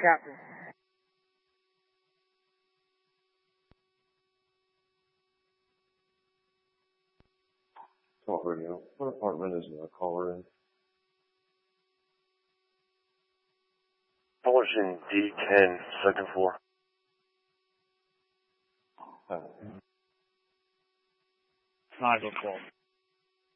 Captain. Talk radio. What apartment is the caller in? Caller's in D10, second floor. Uh, Nigel 12.